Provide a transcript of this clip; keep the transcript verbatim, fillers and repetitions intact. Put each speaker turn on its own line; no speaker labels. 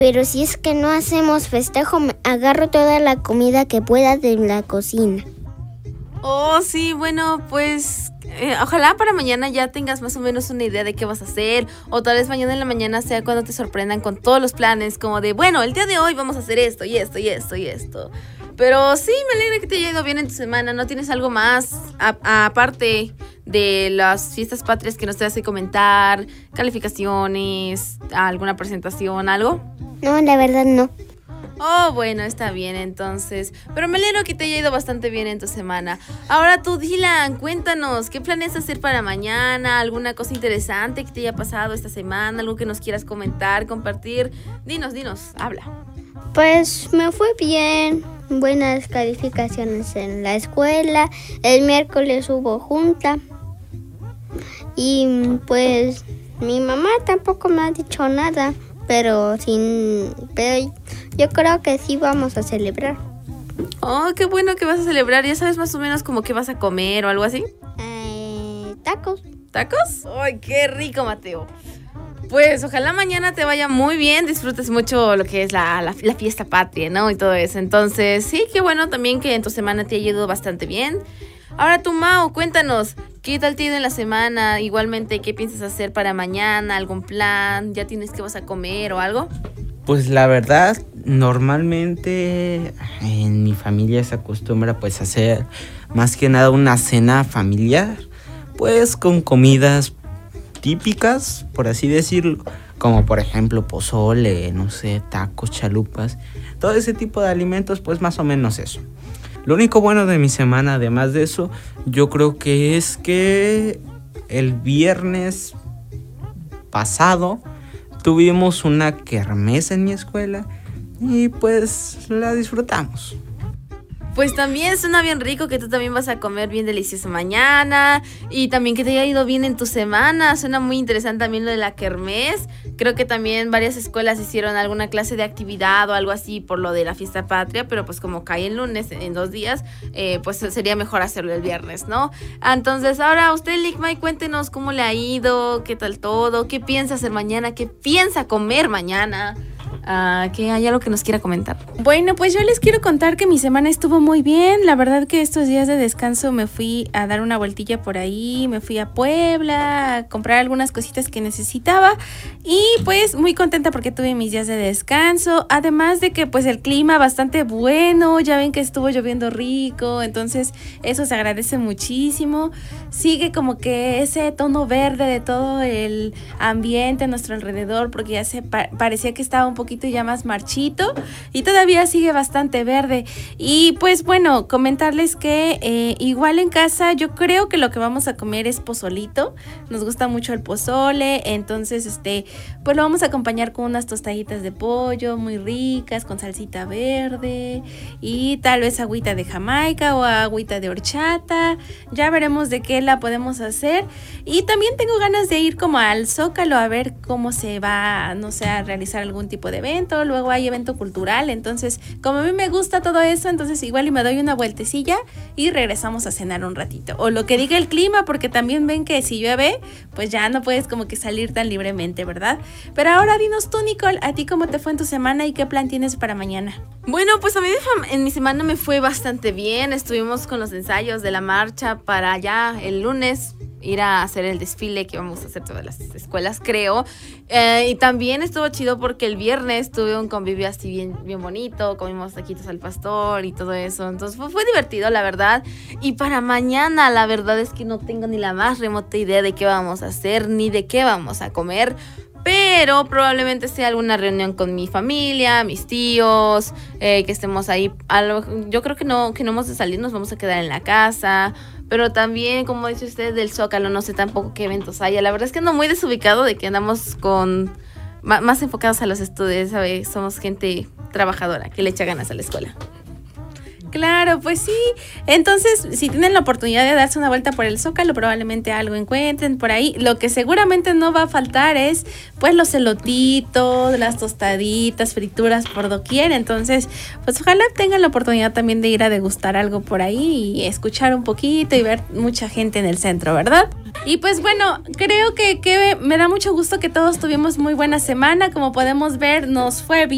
Pero si es que no hacemos festejo, me agarro toda la comida que pueda de la cocina.
Oh, sí, bueno, pues eh, ojalá para mañana ya tengas más o menos una idea de qué vas a hacer, o tal vez mañana en la mañana sea cuando te sorprendan con todos los planes, como de, bueno, el día de hoy vamos a hacer esto y esto y esto y esto. Pero sí, me alegra que te haya ido bien en tu semana. ¿No tienes algo más a- a- aparte de las fiestas patrias que nos tengas que comentar? ¿Calificaciones? ¿Alguna presentación? ¿Algo?
No, la verdad no.
Oh, bueno, está bien entonces. Pero me alegro que te haya ido bastante bien en tu semana. Ahora tú, Dylan, cuéntanos, ¿qué planeas hacer para mañana? ¿Alguna cosa interesante que te haya pasado esta semana? ¿Algo que nos quieras comentar, compartir? Dinos, dinos, habla.
Pues me fue bien, buenas calificaciones en la escuela. El miércoles hubo junta y pues mi mamá tampoco me ha dicho nada, pero sin, pero yo creo que sí vamos a celebrar.
Oh, qué bueno que vas a celebrar. ¿Ya sabes más o menos como qué vas a comer o algo así?
Eh, tacos.
¿Tacos? ¡Ay, qué rico, Mateo! Pues ojalá mañana te vaya muy bien, disfrutes mucho lo que es la, la, la fiesta patria, ¿no? Y todo eso. Entonces, sí, qué bueno también que en tu semana te haya ido bastante bien. Ahora tú, Mau, cuéntanos, ¿qué tal te ha ido en la semana? Igualmente, ¿qué piensas hacer para mañana? ¿Algún plan? ¿Ya tienes qué vas a comer o algo?
Pues la verdad, normalmente en mi familia se acostumbra pues a hacer más que nada una cena familiar, pues con comidas típicas, por así decirlo, como por ejemplo pozole, no sé, tacos, chalupas, todo ese tipo de alimentos, pues más o menos eso. Lo único bueno de mi semana, además de eso, yo creo que es que el viernes pasado tuvimos una kermés en mi escuela y pues la disfrutamos.
Pues también suena bien rico que tú también vas a comer bien delicioso mañana y también que te haya ido bien en tu semana. Suena muy interesante también lo de la kermés. Creo que también varias escuelas hicieron alguna clase de actividad o algo así por lo de la fiesta patria, pero pues como cae el lunes en dos días, eh, pues sería mejor hacerlo el viernes, ¿no? Entonces ahora usted, Ligmay, cuéntenos cómo le ha ido, qué tal todo, qué piensa hacer mañana, qué piensa comer mañana. Uh, que hay algo que nos quiera comentar.
Bueno, pues yo les quiero contar que mi semana estuvo muy bien. La verdad que estos días de descanso me fui a dar una vueltilla por ahí, me fui a Puebla a comprar algunas cositas que necesitaba y pues muy contenta porque tuve mis días de descanso, además de que pues el clima bastante bueno, ya ven que estuvo lloviendo rico, entonces eso se agradece muchísimo. Sigue como que ese tono verde de todo el ambiente a nuestro alrededor porque ya se pa- parecía que estaba un poquito ya más marchito y todavía sigue bastante verde. Y pues bueno, comentarles que eh, igual en casa yo creo que lo que vamos a comer es pozolito. Nos gusta mucho el pozole, entonces este pues lo vamos a acompañar con unas tostaditas de pollo muy ricas con salsita verde y tal vez agüita de Jamaica o agüita de horchata. Ya veremos de qué la podemos hacer. Y también tengo ganas de ir como al Zócalo a ver cómo se va, no sé, a realizar algún tipo de evento. Luego hay evento cultural, entonces como a mí me gusta todo eso, entonces igual y me doy una vueltecilla y regresamos a cenar un ratito, o lo que diga el clima, porque también ven que si llueve pues ya no puedes como que salir tan libremente, ¿verdad? Pero ahora dinos tú, Nicole, ¿a ti cómo te fue en tu semana y qué plan tienes para mañana?
Bueno, pues a mí en mi semana me fue bastante bien. Estuvimos con los ensayos de la marcha para ya el lunes ir a hacer el desfile que vamos a hacer todas las escuelas, creo. Eh, y también estuvo chido porque el viernes tuve un convivio así bien, bien bonito, comimos taquitos al pastor y todo eso. Entonces fue, fue divertido, la verdad. Y para mañana, la verdad es que no tengo ni la más remota idea de qué vamos a hacer, ni de qué vamos a comer. Pero probablemente sea alguna reunión con mi familia, mis tíos, eh, que estemos ahí. Algo, yo creo que no, que no vamos a salir, nos vamos a quedar en la casa. Pero también, como dice usted, del Zócalo, no sé tampoco qué eventos haya. La verdad es que ando muy desubicado de que andamos con más, más enfocados a los estudios, ¿sabes? Somos gente trabajadora que le echa ganas a la escuela.
Claro, pues sí. Entonces, si tienen la oportunidad de darse una vuelta por el Zócalo, probablemente algo encuentren por ahí. Lo que seguramente no va a faltar es, pues, los elotitos, las tostaditas, frituras por doquier. Entonces, pues, ojalá tengan la oportunidad también de ir a degustar algo por ahí y escuchar un poquito y ver mucha gente en el centro, ¿verdad? Y pues bueno, creo que, que me da mucho gusto que todos tuvimos muy buena semana. Como podemos ver, nos fue bien.